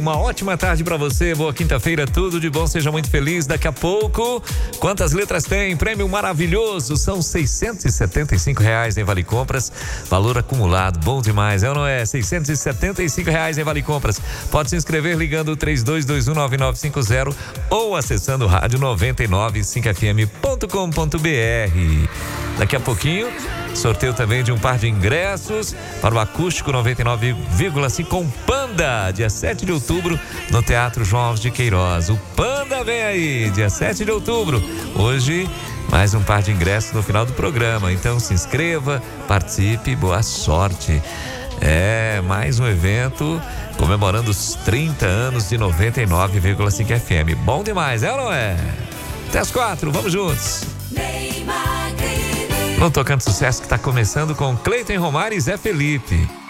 Uma ótima tarde pra você, boa quinta-feira, tudo de bom, seja muito feliz. Daqui a pouco, quantas letras tem? Prêmio maravilhoso, são R$675 em Vale Compras, valor acumulado, bom demais, é ou não é? R$675 em Vale Compras. Pode se inscrever ligando 32219950 ou acessando radio995fm.com.br. Daqui a pouquinho, sorteio também de um par de ingressos para o Acústico 99,5 com Panda, dia 7 de outubro, no Teatro João Alves de Queiroz. O Panda vem aí, dia 7 de outubro. Hoje, mais um par de ingressos no final do programa. Então se inscreva, participe, boa sorte. É mais um evento comemorando os 30 anos de 99,5 FM. Bom demais, é ou não é? Até as 4, vamos juntos. No Tocando Sucesso, que está começando com Cleiton Romário e Zé Felipe.